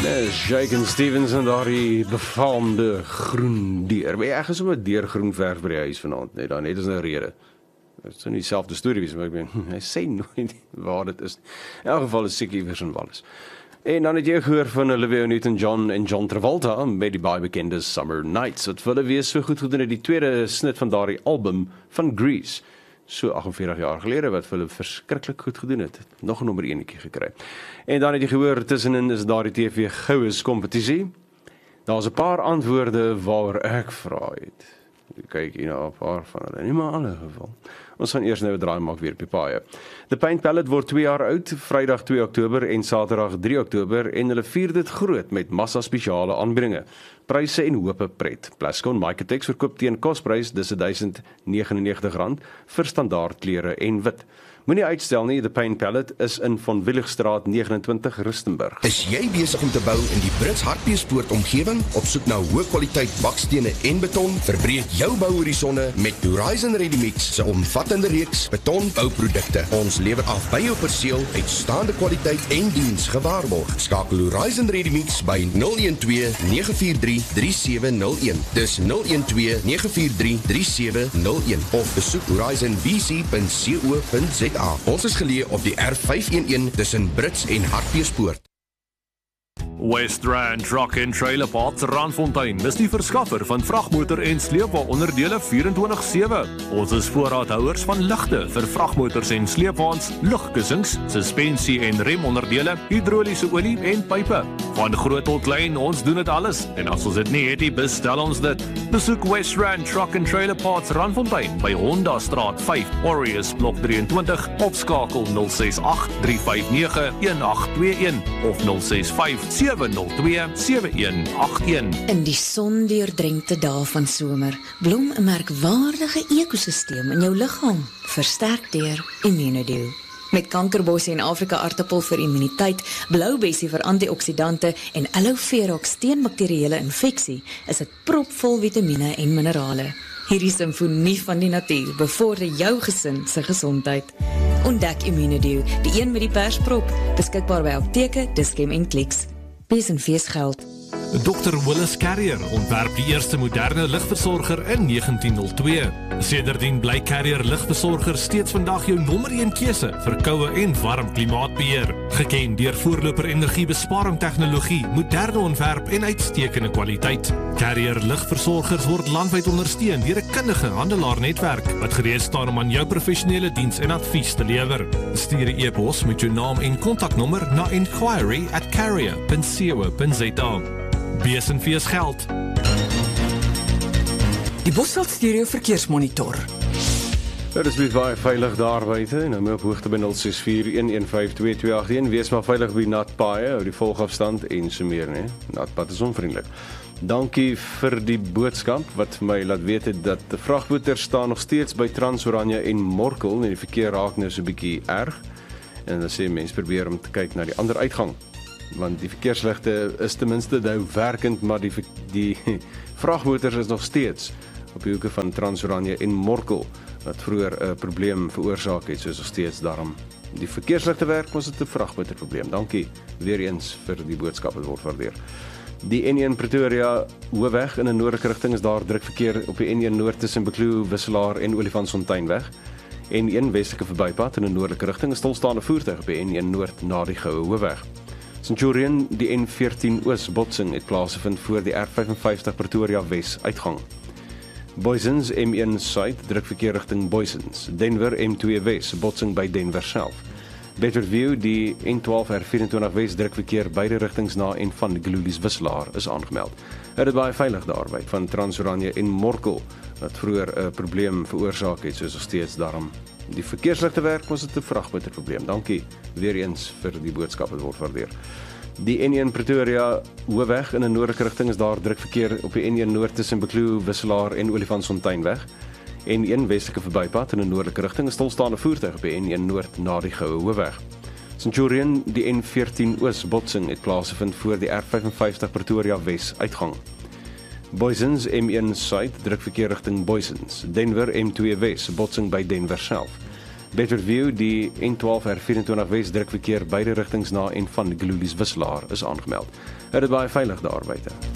Shakin' Stevens en daardie befaamde groen dier. Maar ek is so 'n deurgroen verf by die huis vanaand, net dan net is 'n rede. Dit is nie dieselfde storie wees, maar ek hy sê nooit waar dit is. In elk geval is seker iewers in Wallis. En dan het jy gehoor van Olivia Newton-John en John Travolta met die baie bekende Summer Nights. Wat vir hulle weer so goed gedoen het, die tweede snit van daardie album van Grease. So 48 jaar gelede wat vir hulle verskriklik goed gedoen het. Nog 'n nommer 1 gekry. En dan het jy gehoor, tussenin is daar die TV Goues kompetisie. Daar's 'n paar antwoorde waar ek vra het. Kyk hier na 'n paar van hulle, nie maar alle geval. Ons gaan eers nou 'n draai maak weer op die paaie. The Paint Palette word 2 jaar oud, Vrydag 2 Oktober en Saterdag 3 Oktober en hulle vier dit groot met massa spesiale aanbiedinge. Pryse en hope pret. Plascon Micatex verkoop teen kosprys, dis R1099 vir standaard klere en wit. Moenie uitstel nie, The Paint Palette is in Von Willigstraat 29 Rustenburg. Is jy besig om te bou in die Brits Hartbeespoort omgewing? Op soek na hoë kwaliteit bakstene en beton? Verbreek jou bouhorisonne met Horizon Ready Mix se omvattende reeks betonbouprodukte. Ons lewer af by jou perseel uitstaande kwaliteit en diens gewaarborg. Skakel Horizon Ready Mix by 012 943 3701. Dis 012 943 3701 of besoek horizonbc.co.za. Ons is geleë op die R511 tussen Brits en Hartbeespoort. West Rand Truck and Trailer Parts Randfontein is die verskaffer van vragmotor en sleepwa onderdele 24/7. Ons is voorraadhouers van ligte vir vragmotors en sleepwaens, lugkussings, suspensie en remonderdele, hidroliese olie en pype. Van groot tot klein, ons doen dit alles. En as ons dit nie het nie, bestel ons dit. Besoek West Rand Truck and Trailer Parts Randfontein by Honda Straat 5, Warriors Blok 23, opskakel 068 359 1821 of 065 702-7181. In die sondeurdrenkte dae van somer, blom 'n merkwaardige ekosisteem in jou liggaam, versterk deur Immunodew. Met kankerbosse en Afrika aartappel vir immuniteit, bloubessie vir antioksidante en aloe vera teen bakterieële infeksie, is dit propvol vitamiene en minerale. Hierdie simfonie van die natuur bevorder jou gesin se gesondheid. Ontdek Immunodew, die een met die persprop, beskikbaar by apteke, Dischem en Clicks. Wees en feesgeld. Dr. Willis Carrier ontwerp die eerste moderne ligversorger in 1902. Sedertdien bly Carrier ligversorger steeds vandag jou nommer 1 keuse vir koue en warm klimaatbeheer. Geken deur voorloper energiebesparing tegnologie, moderne ontwerp en uitstekende kwaliteit. Carrier ligversorgers word landwyd ondersteun deur 'n kundige handelaarnetwerk wat gereed staan om aan jou professionele diens en advies te lewer. Stuur 'n e-pos met jou naam en kontaknommer na inquiry@carrier.co.za. Wees en fees geld. Die Bosveld Stereo Verkeersmonitor. Dit is baie veilig daar buite, nou meer op hoogte by 0641152281. Wees maar veilig by natpaaie, hou die volgafstand en so meer, nee. Natpad is onvriendelik. Dankie vir die boodskap wat vir my laat weet het dat die vragmotors staan nog steeds by Transoranje en Morkel en die verkeer raak nou so 'n bietjie erg. En dan sê mense probeer om te kyk na die ander uitgang. Want die verkeersligte is ten minste nou werkend, maar die vragmotors is nog steeds op die hoeke van Transoranje en Morkel, wat vroeër 'n probleem veroorsaak het, soos nog steeds daarom. Die verkeersligte werk, was dit 'n vragmotorprobleem. Dankie weer eens vir die boodskap, het word waardeer. Die N1 Pretoria Hoofweg in 'n noordelike rigting is daar druk verkeer op die N1 Noord tussen Bekloo, Wisselaar en Olifantsfonteinweg. N1 Westelike verbypad in 'n noordelike rigting is stilstaande voertuig op die N1 Noord na die Goue Hoofweg. Centurion, die N14 Oos botsing het plaasgevind voor die R55 Pretoria Wes uitgang. Boysens M1 Suid druk verkeer rigting Boysens. Denver M2 Wes botsing by Denver self. Betterview, die N12 R24 Wes druk verkeer beide rigtings na en van Glulies Wisselaar is aangemeld. Dit is baie veilig daarby van Transoranje en Morkel wat vroeër 'n probleem veroorsaak het, soos nog steeds daarom. Die verkeersligte werk, was dit 'n vragmotorprobleem. Dankie weer eens vir die boodskap, het word waardeer. Die N1 Pretoria Hoofweg in 'n noordelike rigting is daar druk verkeer op die N1 Noord tussen Bekloo, Wisselaar en Olifantsfonteinweg. N1 Westelike verbypad in 'n noordelike rigting is stilstaande voertuig op die N1 Noord na die Goue Hoofweg. Centurion, die N14 Oos botsing het plaasgevind voor die R55 Pretoria Wes uitgang. Boysens M1 Suid druk verkeer rigting Boysens. Denver M2 Wes botsing by Denver self. Bedfordview, die N12 R24 Wes drukverkeer beide rigtings na en van Gululies Wisselaar is aangemeld. Dit is baie veilig daar buite.